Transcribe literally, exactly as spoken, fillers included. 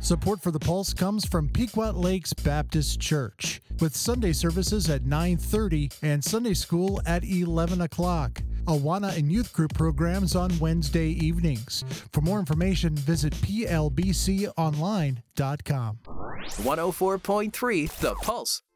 Support for the Pulse comes from Pequot Lakes Baptist Church, with Sunday services at nine thirty and Sunday school at eleven o'clock. Awana and youth group programs on Wednesday evenings. For more information, visit P L B C online dot com. one oh four point three The Pulse.